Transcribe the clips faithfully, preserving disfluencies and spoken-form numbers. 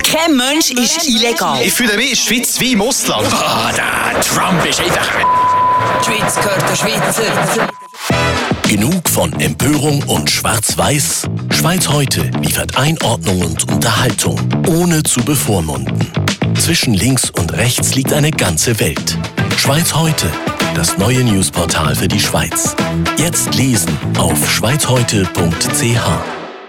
Kein Mensch ist illegal. Ich fühle mich in der Schweiz wie im Ausland. Ah, der Trump ist einfach... Die Schweiz gehört der Schweizer. Genug von Empörung und Schwarz-Weiß? Schweiz heute liefert Einordnung und Unterhaltung, ohne zu bevormunden. Zwischen links und rechts liegt eine ganze Welt. Schweiz heute, das neue Newsportal für die Schweiz. Jetzt lesen auf schweizheute punkt c h.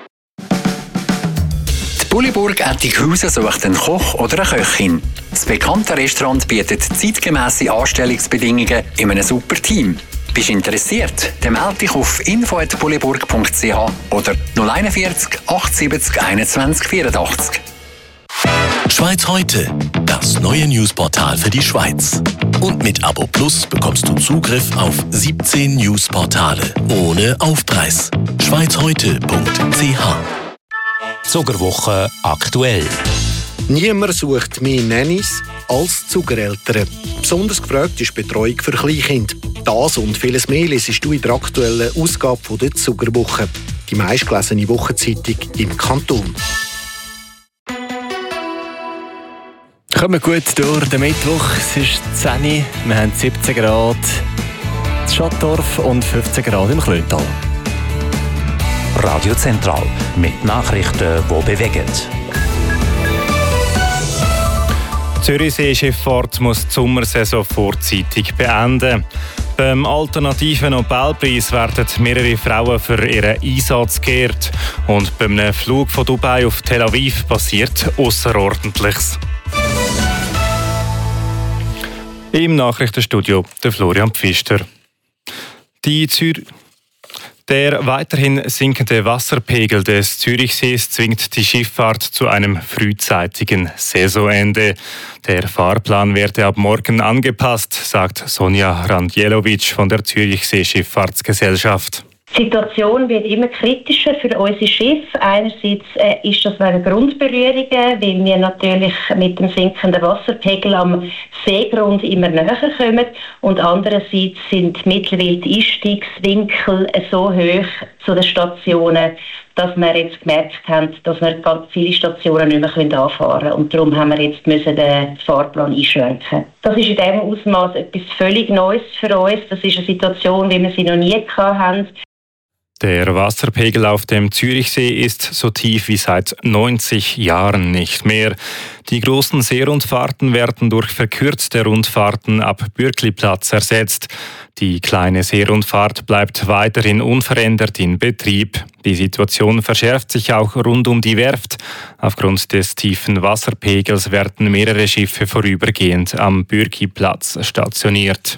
Die Bulliburg Ettighausen sucht einen Koch oder eine Köchin. Das bekannte Restaurant bietet zeitgemässe Anstellungsbedingungen in einem super Team. Bist du interessiert? Dann melde dich auf info at bulliburg punkt c h oder null eins vier acht sieben null einundzwanzig vierundachtzig. Schweiz heute, das neue Newsportal für die Schweiz. Und mit Abo Plus bekommst du Zugriff auf siebzehn Newsportale ohne Aufpreis. schweizheute punkt c h. Zuckerwoche aktuell. Niemand sucht mehr Nannies als Zuckereltern. Besonders gefragt ist die Betreuung für Kleinkinder. Das und vieles mehr lesest du in der aktuellen Ausgabe der Zuckerwoche. Die meistgelesene Wochenzeitung im Kanton. Kommen wir gut durch den Mittwoch. Es ist zehn Uhr, wir haben siebzehn Grad in Schattdorf und fünfzehn Grad im Klöntal. Radio Zentral mit Nachrichten, die bewegen. Zürich Seeschifffahrt muss die Sommersaison vorzeitig beenden. Beim alternativen Nobelpreis werden mehrere Frauen für ihren Einsatz geehrt. Und beim Flug von Dubai auf Tel Aviv passiert Ausserordentliches. Im Nachrichtenstudio der Florian Pfister. Die Zür- Der weiterhin sinkende Wasserpegel des Zürichsees zwingt die Schifffahrt zu einem frühzeitigen Saisonende. Der Fahrplan werde ab morgen angepasst, sagt Sonja Randjelovic von der Zürichsee-Schifffahrtsgesellschaft. Die Situation wird immer kritischer für unsere Schiffe. Einerseits äh, ist das wegen Grundberührungen, weil wir natürlich mit dem sinkenden Wasserpegel am Seegrund immer näher kommen. Und andererseits sind mittlerweile die Einstiegswinkel so hoch zu den Stationen, dass wir jetzt gemerkt haben, dass wir ganz viele Stationen nicht mehr anfahren können. Und darum haben wir jetzt müssen den Fahrplan einschränken. Das ist in diesem Ausmaß etwas völlig Neues für uns. Das ist eine Situation, wie wir sie noch nie hatten. Der Wasserpegel auf dem Zürichsee ist so tief wie seit neunzig Jahren nicht mehr. Die großen Seerundfahrten werden durch verkürzte Rundfahrten ab Bürkliplatz ersetzt. Die kleine Seerundfahrt bleibt weiterhin unverändert in Betrieb. Die Situation verschärft sich auch rund um die Werft. Aufgrund des tiefen Wasserpegels werden mehrere Schiffe vorübergehend am Bürkliplatz stationiert.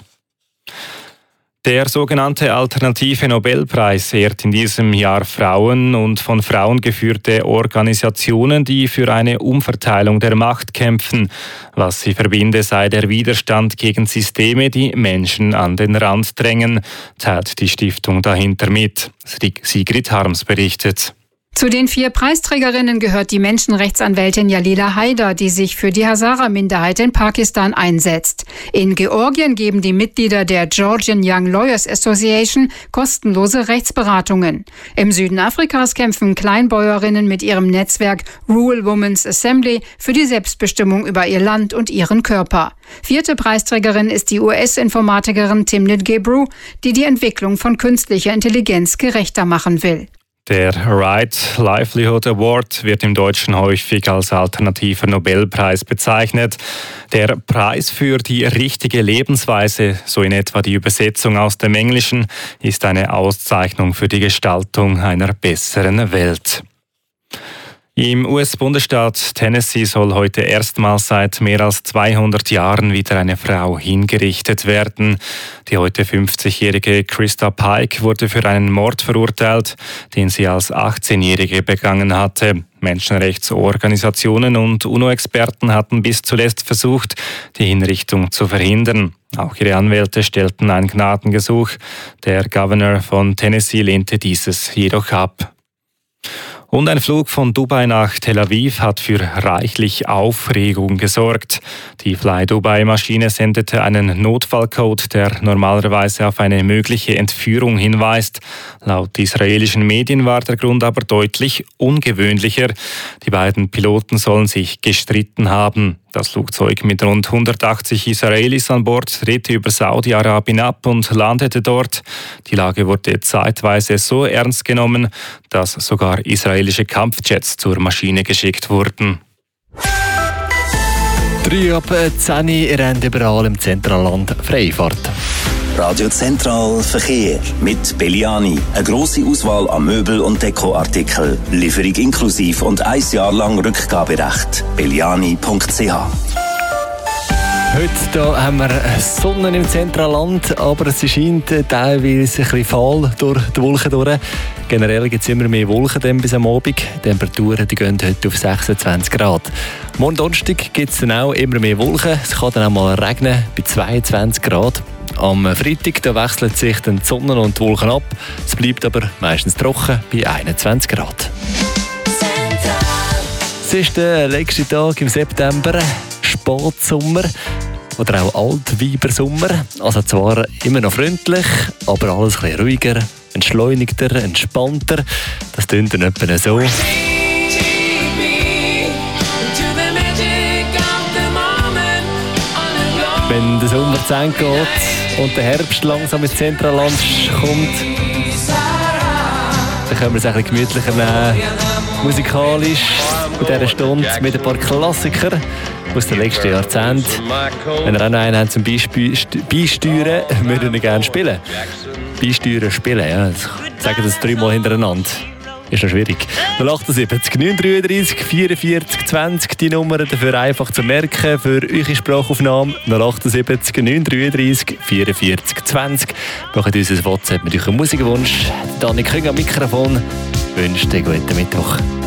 Der sogenannte Alternative Nobelpreis ehrt in diesem Jahr Frauen und von Frauen geführte Organisationen, die für eine Umverteilung der Macht kämpfen. Was sie verbinde, sei der Widerstand gegen Systeme, die Menschen an den Rand drängen, teilt die Stiftung dahinter mit. Sigrid Harms berichtet. Zu den vier Preisträgerinnen gehört die Menschenrechtsanwältin Jalila Haider, die sich für die Hazara-Minderheit in Pakistan einsetzt. In Georgien geben die Mitglieder der Georgian Young Lawyers Association kostenlose Rechtsberatungen. Im Süden Afrikas kämpfen Kleinbäuerinnen mit ihrem Netzwerk Rural Women's Assembly für die Selbstbestimmung über ihr Land und ihren Körper. Vierte Preisträgerin ist die U S-Informatikerin Timnit Gebru, die die Entwicklung von künstlicher Intelligenz gerechter machen will. Der Right Livelihood Award wird im Deutschen häufig als alternativer Nobelpreis bezeichnet. Der Preis für die richtige Lebensweise, so in etwa die Übersetzung aus dem Englischen, ist eine Auszeichnung für die Gestaltung einer besseren Welt. Im U S-Bundesstaat Tennessee soll heute erstmals seit mehr als zweihundert Jahren wieder eine Frau hingerichtet werden. Die heute fünfzigjährige Krista Pike wurde für einen Mord verurteilt, den sie als achtzehnjährige begangen hatte. Menschenrechtsorganisationen und UNO-Experten hatten bis zuletzt versucht, die Hinrichtung zu verhindern. Auch ihre Anwälte stellten ein Gnadengesuch. Der Gouverneur von Tennessee lehnte dieses jedoch ab. Und ein Flug von Dubai nach Tel Aviv hat für reichlich Aufregung gesorgt. Die Fly Dubai-Maschine sendete einen Notfallcode, der normalerweise auf eine mögliche Entführung hinweist. Laut israelischen Medien war der Grund aber deutlich ungewöhnlicher. Die beiden Piloten sollen sich gestritten haben. Das Flugzeug mit rund hundertachtzig Israelis an Bord drehte über Saudi-Arabien ab und landete dort. Die Lage wurde zeitweise so ernst genommen, dass sogar israelische Kampfjets zur Maschine geschickt wurden. Drei ab zehn rennt überall im Zentralland Freifahrt. Radio Zentral Verkehr mit Belliani. Eine grosse Auswahl an Möbel- und Dekoartikeln. Lieferung inklusiv und ein Jahr lang Rückgaberecht. belliani punkt c h. Heute da haben wir Sonne im Zentralland, aber es scheint teilweise ein bisschen fahl durch die Wolken durch. Generell gibt es immer mehr Wolken dann bis am Abend. Die Temperaturen die gehen heute auf sechsundzwanzig Grad. Morgen Donnerstag gibt es dann auch immer mehr Wolken. Es kann dann auch mal regnen bei zweiundzwanzig Grad. Am Freitag da wechselt sich dann die Sonne und die Wolken ab. Es bleibt aber meistens trocken bei einundzwanzig Grad. Es ist der letzte Tag im September, Spätsommer oder auch Altweibersommer. Also zwar immer noch freundlich, aber alles ein bisschen ruhiger, entschleunigter, entspannter. Das tönt dann etwa so. Wenn der Sommer zu Ende geht und der Herbst langsam ins Zentralland kommt, dann können wir es ein bisschen gemütlicher nehmen. Musikalisch in dieser Stunde mit ein paar Klassikern aus den letzten Jahrzehnten. Wenn ihr auch noch einen habt zum Beisteuern, würden wir gerne spielen. Beisteuern spielen, ja. Sagen das dreimal hintereinander. Ist noch schwierig. null achtundsiebzig neun dreiunddreißig vierundvierzig zwanzig, die Nummer dafür einfach zu merken für eure Sprachaufnahme. null achtundsiebzig neun dreiunddreißig vierundvierzig zwanzig. Macht uns ein WhatsApp mit eurem Musikwunsch. Dani Küng am Mikrofon wünscht einen guten Mittwoch.